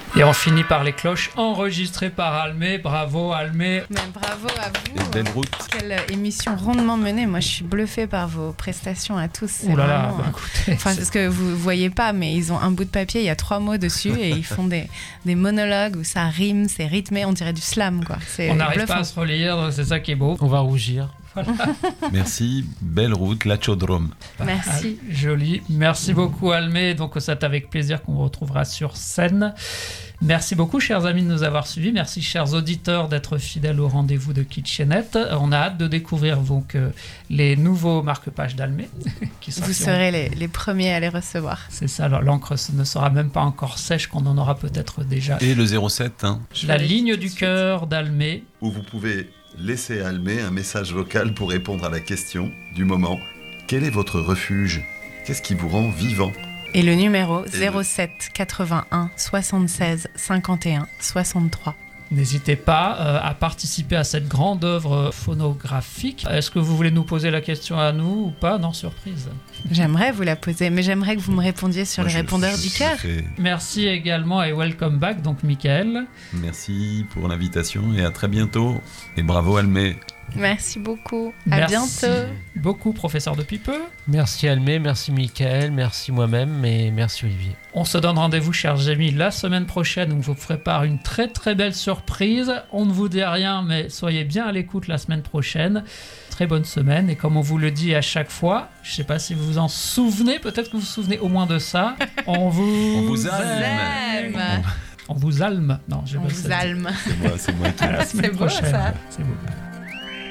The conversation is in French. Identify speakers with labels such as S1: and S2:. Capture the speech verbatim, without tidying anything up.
S1: Et on finit par les cloches enregistrées par Almé. Bravo Almé.
S2: Mais bravo à vous.
S3: Et belle route.
S2: Quelle émission rondement menée. Moi, je suis bluffée par vos prestations à tous. C'est
S1: Oh là là,
S2: vraiment,
S1: bah, écoutez,
S2: enfin,
S1: c'est-
S2: parce que vous voyez pas, mais ils ont un bout de papier, il y a trois mots dessus et ils font des, des monologues où ça rime, c'est rythmé, on dirait du slam, quoi. C'est
S1: on n'arrive
S2: bluffant.
S1: pas à se relire, c'est ça qui est beau.
S4: On va rougir.
S3: Merci, belle route, la Chaudrome.
S2: Merci.
S1: Ah, joli. Merci beaucoup Almé. Donc c'est avec plaisir qu'on vous retrouvera sur scène. Merci beaucoup chers amis de nous avoir suivis. Merci chers auditeurs d'être fidèles au rendez-vous de Kitchenette. On a hâte de découvrir donc euh, les nouveaux marque-pages d'Almé. qui
S2: Vous
S1: sortiront.
S2: serez les, les premiers à les recevoir.
S1: C'est ça, alors l'encre ne sera même pas encore sèche qu'on en aura peut-être déjà.
S3: Et le zéro sept, hein,
S1: La
S2: vais
S1: ligne
S2: l'écrire
S1: du
S2: tout de
S1: cœur d'Almé.
S5: Où vous pouvez laisser à Almé un message vocal pour répondre à la question du moment. Quel est votre refuge? Qu'est-ce qui vous rend vivant?
S2: Et le numéro
S5: Et
S2: zéro sept quatre-vingt-un soixante-seize cinquante et un soixante-trois.
S1: N'hésitez pas euh, à participer à cette grande œuvre phonographique. Est-ce que vous voulez nous poser la question à nous ou pas? Non, surprise.
S2: J'aimerais vous la poser, mais j'aimerais que vous me répondiez sur
S5: Moi,
S2: le
S5: je-
S2: répondeur
S5: je-
S2: du
S5: je
S2: cœur.
S5: fais-
S1: Merci également et welcome back, donc Michael.
S3: merci pour l'invitation et à très bientôt. Et bravo Almé.
S2: Merci beaucoup. À
S1: Merci
S2: bientôt.
S1: beaucoup, professeur de Pipeux.
S4: Merci Almé, merci Michael, merci moi-même et merci Olivier.
S1: On se donne rendez-vous, chers amis, la semaine prochaine où on vous prépare une très très belle surprise. On ne vous dit rien, mais soyez bien à l'écoute la semaine prochaine. Très bonne semaine. Et comme on vous le dit à chaque fois, je ne sais pas si vous vous en souvenez, peut-être que vous vous souvenez au moins de ça. On vous,
S3: On vous aime.
S2: Zalm.
S1: On vous alme. Non, je
S2: On
S1: vais
S2: vous alme.
S3: C'est moi, c'est moi qui.
S1: À la semaine
S2: C'est beau,
S1: prochaine.
S2: ça.
S1: C'est beau.